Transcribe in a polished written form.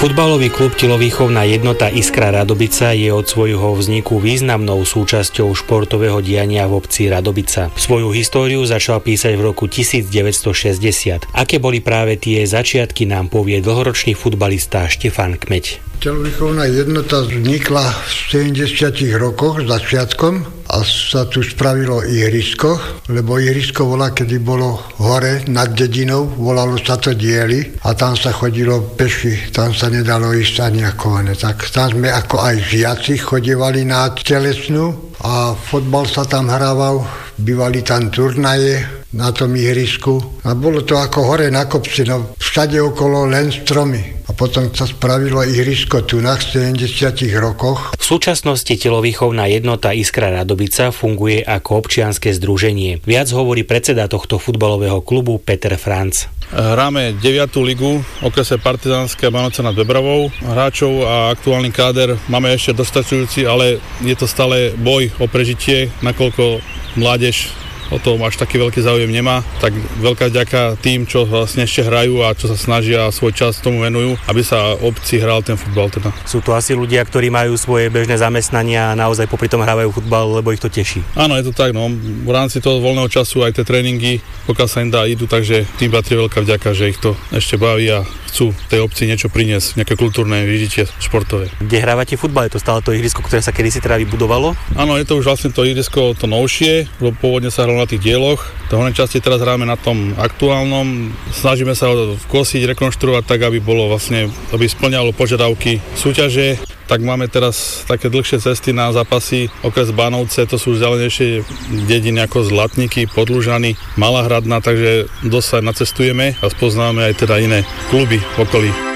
Futbalový klub Telovýchovná jednota Iskra Radobica je od svojho vzniku významnou súčasťou športového diania v obci Radobica. Svoju históriu začal písať v roku 1960. Aké boli práve tie začiatky, nám povie dlhoročný futbalista Štefan Kmeď. Telovýchovná jednota vznikla v 70 rokoch za sviatkom a sa tu spravilo ihrisko, lebo ihrisko kedy bolo hore nad dedinou, volalo sa to Diely a tam sa chodilo peši, tam sa nedalo ísť ani ako ne. Tak tam sme ako aj žiaci chodievali na telesnú a fotbal sa tam hrával, bývali tam turnaje na tom ihrisku a bolo to ako hore na kopci, no všade okolo len stromy. A potom sa spravilo ihrisko tu na 70 rokoch. V súčasnosti Telovýchovná jednota Iskra Radobica funguje ako občianske združenie. Viac hovorí predseda tohto futbalového klubu Peter Franc. Hráme 9. ligu, okrese Partizánske a Bánovce nad Bebravou. Hráčov a aktuálny káder máme ešte dostačujúci, ale je to stále boj o prežitie, nakoľko mládež o tom až taký veľký záujem nemá, tak veľká vďaka tým, čo vlastne ešte hrajú a čo sa snažia a svoj čas tomu venujú, aby sa obci hral ten futbal teda. Sú to asi ľudia, ktorí majú svoje bežné zamestnania a naozaj popri tom hrávajú futbal, lebo ich to teší. Áno, je to tak, no. V rámci toho voľného času aj tie tréningy, pokiaľ sa im dá, idú, takže tým patrí veľká vďaka, že ich to ešte baví a chcú tej obci niečo priniesť, nejaké kultúrne vyžitie športové. Kde hrávate futbal? Je to stále to ihrisko, ktoré sa kedysi teda vybudovalo? Áno, je to už vlastne to ihrisko to novšie, lebo pôvodne sa hralo na tých dieloch. V hornej časti teraz hráme na tom aktuálnom. Snažíme sa ho vkosiť, rekonštruovať tak, aby bolo vlastne, aby spĺňalo požiadavky súťaže. Tak máme teraz také dlhšie cesty na zápasy. Okres Bánovce, to sú vzdialenejšie dediny ako Zlatníky, Podlužany, Malá Hradná, takže dosť sa nacestujeme a spoznáme aj teda iné kluby v okolí.